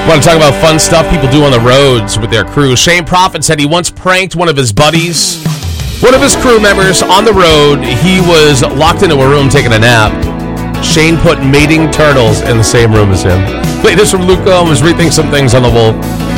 Want to talk about fun stuff people do on the roads with their crew. Shane Prophet said he once pranked one of his buddies, one of his crew members on the road. He was locked into a room taking a nap. Shane put mating turtles in the same room as him. Wait, this from Luke Holmes, Rethink Some Things on the Wolf.